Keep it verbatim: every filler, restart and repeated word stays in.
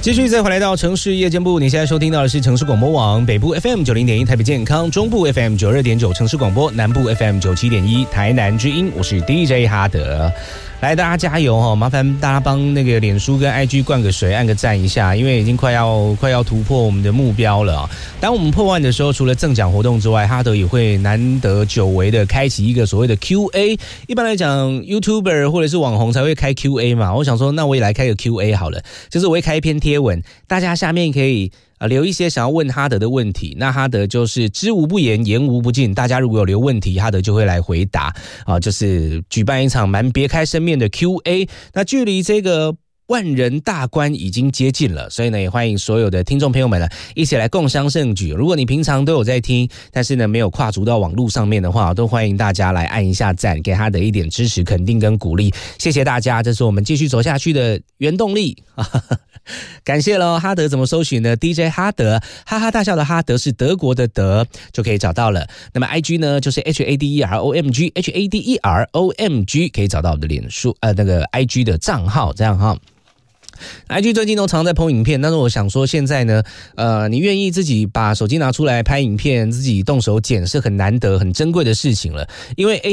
继续再回来到城市夜间部，你现在收听到的是城市广播网北部 F M 九零点一台北健康，中部 F M 九二点九城市广播，南部 F M 九七点一台南之音，我是 D J 哈德。来，大家加油哦！麻烦大家帮那个脸书跟 I G 灌个水，按个赞一下，因为已经快要快要突破我们的目标了啊！当我们破万的时候，除了赠奖活动之外，哈德也会难得久违的开启一个所谓的 Q A。一般来讲 ，YouTuber 或者是网红才会开 Q A 嘛。我想说，那我也来开个 Q A 好了，就是我会开一篇贴文，大家下面可以。呃，留一些想要问哈德的问题，那哈德就是知无不言，言无不尽。大家如果有留问题，哈德就会来回答啊，就是举办一场蛮别开生面的 Q A。那距离这个万人大关已经接近了，所以呢，也欢迎所有的听众朋友们呢，一起来共襄盛举。如果你平常都有在听，但是呢没有跨足到网络上面的话，都欢迎大家来按一下赞，给哈德一点支持、肯定跟鼓励。谢谢大家，这是我们继续走下去的原动力。感谢咯，哈德怎么搜寻呢 ？D J 哈德，哈哈大笑的哈德是德国的德，就可以找到了。那么 I G 呢，就是 H A D E R O M G H A D E R O M G， 可以找到我们的脸书呃那个 I G 的账号，这样哈。I G 最近都常在 po 影片，但是我想说现在呢，呃，你愿意自己把手机拿出来拍影片，自己动手剪是很难得、很珍贵的事情了，因为 A